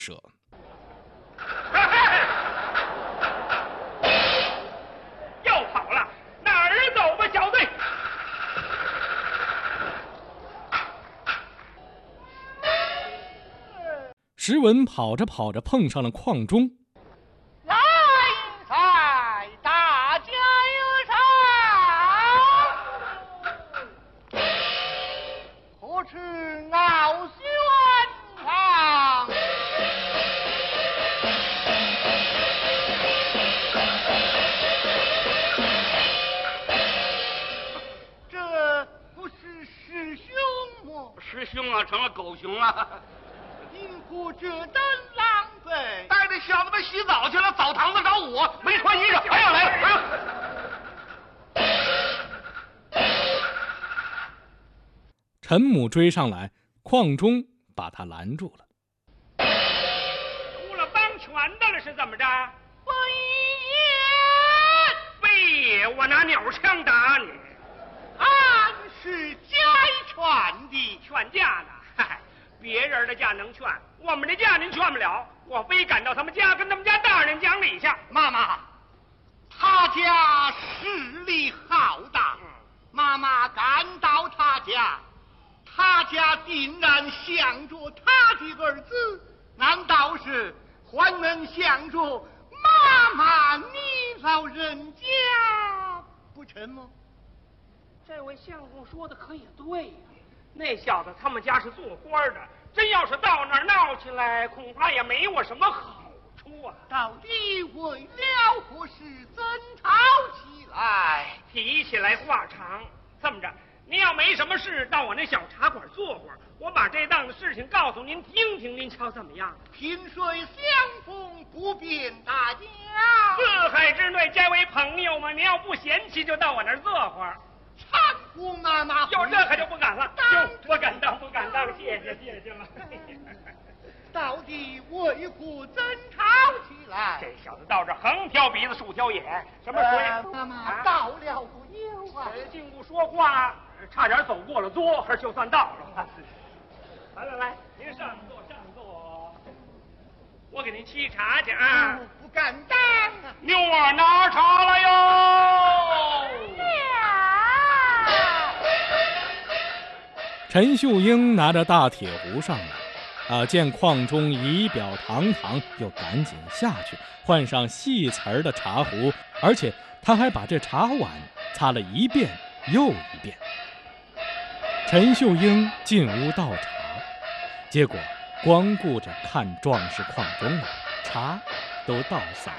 舍。 又跑了，哪儿走吧，小队？ 石文跑着跑着碰上了邝中。 来赛，大家有赏，何处傲轩堂？这不是师兄吗？ 师兄啊，成了狗熊了。 因何这等狼狈？ 带着小子们洗澡去了，澡堂子找我，没穿衣裳。哎呀，来了！哎呦！ 陈母追上来，邝中把他拦住了。 出了帮拳的了是怎么着？ 非非我拿鸟枪打你， 俺是家劝的， 劝架呢？嗨，别人的架能劝，我们的架您劝不了。我非赶到他们家，跟他们家大人讲理去。 妈妈，他家势力浩大，妈妈赶到他家，他家定然想着他的儿子，难道是还能想着妈妈你老人家不成吗？ 这位相公说的可也对呀、那小子他们家是做官的，真要是到那儿闹起来，恐怕也没我什么好处啊。 到底为了何事争吵起来？ 提起来话长，这么着，您要没什么事，到我那小茶馆坐会儿，我把这档子事情告诉您听听，您瞧怎么样？ 萍水相逢不便大家， 四海之内皆为朋友嘛，您要不嫌弃，就到我那儿坐会儿。 搀扶妈妈。 就这可就不敢了，就不敢当，不敢当，谢谢了。 到底为何争吵起来？ 这小子到这横挑鼻子竖挑眼，什么水？ 妈妈到了不有啊？ 进屋说话，差点走过了桌，就算到了。来，您上座。我给您沏茶去啊！ 不敢当啊！ 妞儿拿茶来哟！ 陈秀英拿着大铁壶上来，见邝中仪表堂堂，又赶紧下去换上细瓷的茶壶，而且他还把这茶碗擦了一遍又一遍。陈秀英进屋倒茶，结果光顾着看壮士邝中了，茶都倒洒了。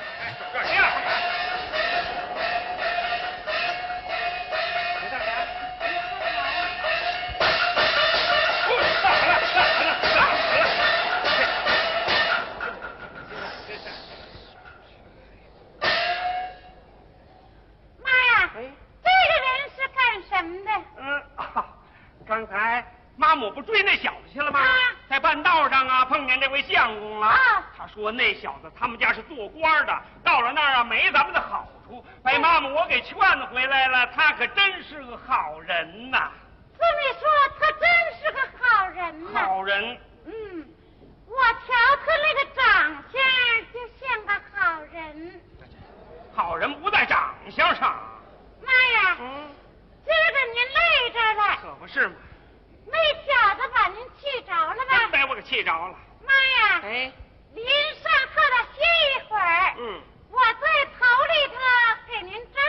刚才妈母不追那小子去了吗？在半道上啊，碰见这位相公了。他说那小子他们家是做官的，到了那儿啊没咱们的好处，被妈母我给劝回来了。他可真是个好人呐！ 这么说，他真是个好人呐。 好人。 我瞧他那个长相就像个好人。 好人不在长相上。 妈呀！今儿个您累着了， 可不是嘛。 那小子把您气着了吧？ 真被我给气着了。 妈呀！您上课了歇一会儿。我在头里头给您张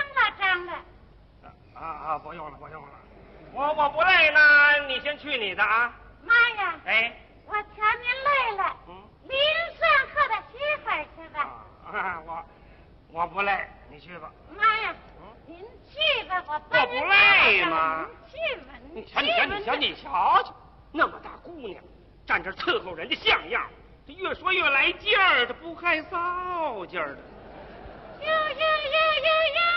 了。 不用了。我不累呢，你先去你的啊。 妈呀！我瞧您累了。您上课的歇会儿去吧。 我不累，你去吧。 妈呀！您去吧，我帮您不累吗？ 您去吧， 你瞧瞧，那么大姑娘，站这伺候人家像样，这越说越来劲儿，这不害臊劲儿的。 哟！